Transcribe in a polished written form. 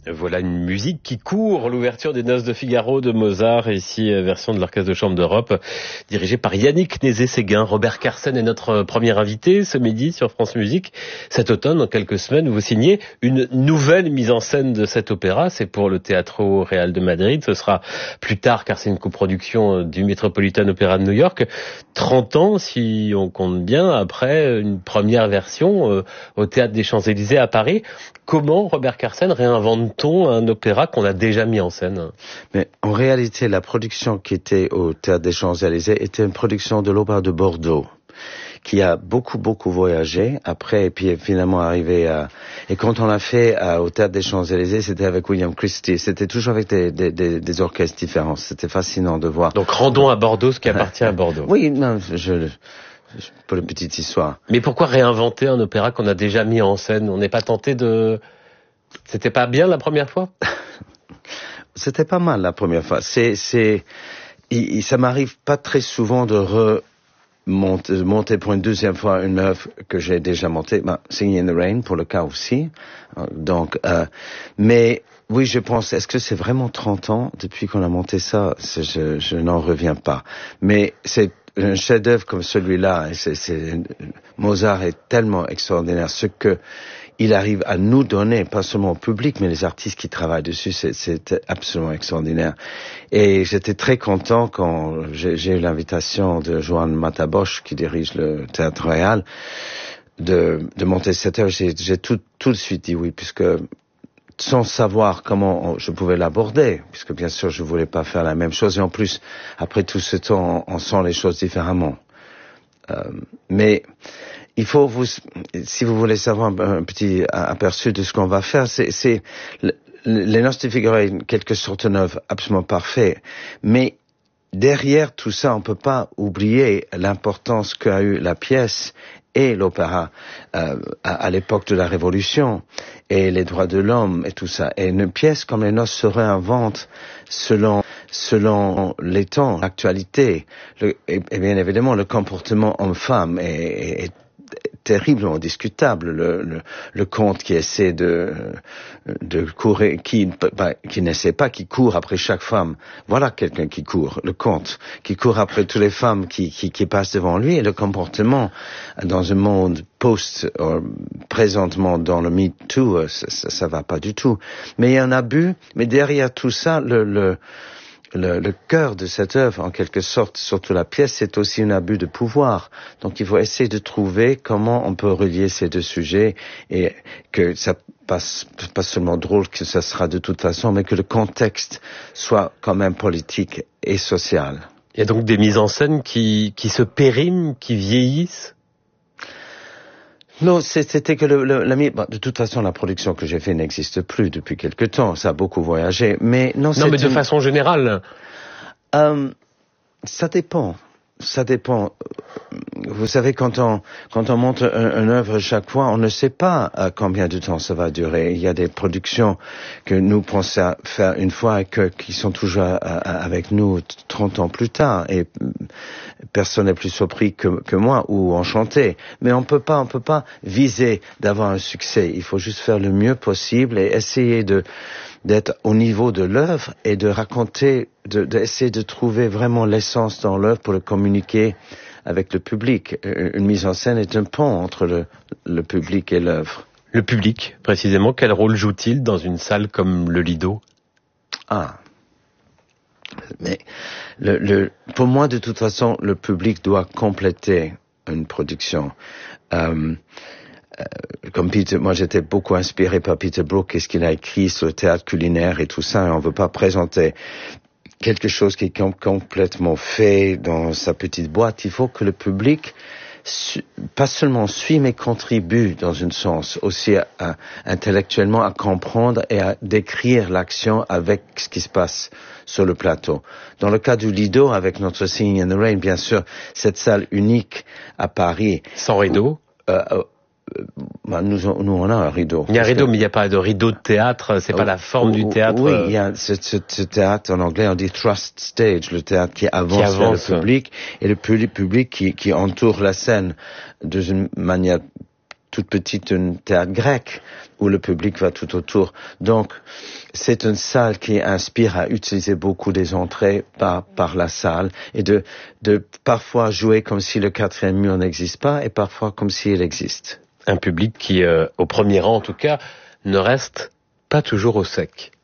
Voilà une musique qui court, l'ouverture des Noces de Figaro de Mozart, ici version de l'Orchestre de Chambre d'Europe, dirigé par Yannick Nézet-Séguin. Robert Carsen est notre premier invité ce midi sur France Musique. Cet automne, dans quelques semaines, vous signez une nouvelle mise en scène de cet opéra. C'est pour le Teatro Real de Madrid. Ce sera plus tard, car c'est une coproduction du Metropolitan Opera de New York. 30 ans, si on compte bien, après une première version au Théâtre des Champs-Élysées à Paris. Comment, Robert Carsen, réinvente-t-on un opéra qu'on a déjà mis en scène? Mais en réalité, la production qui était au Théâtre des Champs-Élysées était une production de l'Opéra de Bordeaux, qui a beaucoup voyagé après, et puis est finalement arrivé à... Et quand on l'a fait au Théâtre des Champs-Élysées, c'était avec William Christie. C'était toujours avec des orchestres différents. C'était fascinant de voir. Donc rendons à Bordeaux ce qui appartient à Bordeaux. Oui, non, pour la petite histoire. Mais pourquoi réinventer un opéra qu'on a déjà mis en scène? On n'est pas tenté de... C'était pas bien la première fois? C'était pas mal la première fois. Ça m'arrive pas très souvent de monter pour une deuxième fois une œuvre que j'ai déjà montée. Singing in the Rain pour le cas aussi. Donc, mais oui, je pense, est-ce que c'est vraiment 30 ans depuis qu'on a monté ça? Je n'en reviens pas. Mais c'est un chef-d'œuvre comme celui-là. Mozart est tellement extraordinaire. Ce que il arrive à nous donner, pas seulement au public, mais les artistes qui travaillent dessus, c'est absolument extraordinaire. Et j'étais très content quand j'ai eu l'invitation de Joan Matabosch, qui dirige le Théâtre Royal, de monter cette œuvre. J'ai tout de suite dit oui, puisque sans savoir comment je pouvais l'aborder, puisque bien sûr je voulais pas faire la même chose. Et en plus, après tout ce temps, on sent les choses différemment. Mais il faut si vous voulez savoir un petit aperçu de ce qu'on va faire, c'est les Noces de Figaro est en quelque sorte une œuvre absolument parfaite, mais derrière tout ça, on peut pas oublier l'importance qu'a eu la pièce et l'opéra à l'époque de la Révolution et les droits de l'homme et tout ça. Et une pièce comme les Noces se réinvente selon les temps, l'actualité. Et bien évidemment, le comportement homme-femme est terriblement discutable. Le comte qui essaie de courir, qui n'essaie pas, qui court après chaque femme. Voilà quelqu'un qui court, le comte, qui court après toutes les femmes qui passent devant lui. Et le comportement dans un monde présentement dans le Me Too, ça va pas du tout. Mais il y a un abus, mais derrière tout ça, le cœur de cette œuvre, en quelque sorte, surtout la pièce, c'est aussi un abus de pouvoir. Donc il faut essayer de trouver comment on peut relier ces deux sujets et que ça passe pas seulement drôle, que ça sera de toute façon, mais que le contexte soit quand même politique et social. Il y a donc des mises en scène qui se périment, qui vieillissent? Non, c'était que de toute façon, la production que j'ai fait n'existe plus depuis quelque temps. Ça a beaucoup voyagé, mais non. Non, mais de façon générale. Ça dépend. Ça dépend. Vous savez, quand on monte une œuvre chaque fois, on ne sait pas combien de temps ça va durer. Il y a des productions que nous pensons faire une fois et qui sont toujours avec nous 30 ans plus tard. Et personne n'est plus surpris que moi ou enchanté. Mais on peut pas viser d'avoir un succès. Il faut juste faire le mieux possible et essayer d'être au niveau de l'œuvre et de raconter, d'essayer de trouver vraiment l'essence dans l'œuvre pour le communiquer avec le public. Une mise en scène est un pont entre le public et l'œuvre. Le public, précisément, quel rôle joue-t-il dans une salle comme le Lido? Mais pour moi, de toute façon, le public doit compléter une production. Comme moi j'étais beaucoup inspiré par Peter Brook et ce qu'il a écrit sur le théâtre culinaire et tout ça, et on veut pas présenter quelque chose qui est complètement fait dans sa petite boîte. Il faut que le public pas seulement suit, mais contribue dans un sens, aussi intellectuellement à comprendre et à décrire l'action avec ce qui se passe sur le plateau. Dans le cas du Lido, avec notre Singing in the Rain, bien sûr, cette salle unique à Paris. Sans rideau? Nous on a un rideau. Il y a un rideau, mais il n'y a pas de rideau de théâtre, c'est pas la forme du théâtre. Oui, il y a ce théâtre, en anglais on dit thrust stage, le théâtre qui avance vers le public, et le public qui entoure la scène d'une manière toute petite, un théâtre grec, où le public va tout autour. Donc, c'est une salle qui inspire à utiliser beaucoup des entrées par la salle et de parfois jouer comme si le quatrième mur n'existe pas et parfois comme s'il existe. Un public qui, au premier rang en tout cas, ne reste pas toujours au sec.